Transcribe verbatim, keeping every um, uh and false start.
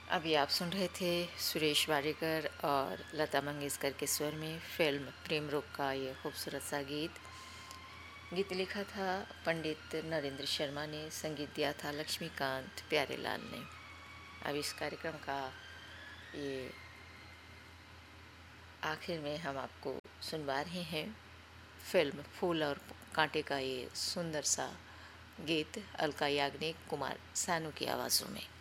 अभी आप सुन रहे थे सुरेश वाडेकर और लता मंगेशकर के स्वर में फिल्म प्रेम रोग का ये खूबसूरत सा गीत। गीत लिखा था पंडित नरेंद्र शर्मा ने, संगीत दिया था लक्ष्मीकांत प्यारेलाल ने। अब इस कार्यक्रम का ये आखिर में हम आपको सुनवा रहे हैं फिल्म फूल और कांटे का ये सुंदर सा गीत अलका याग्निक, कुमार सानू की आवाज़ों में।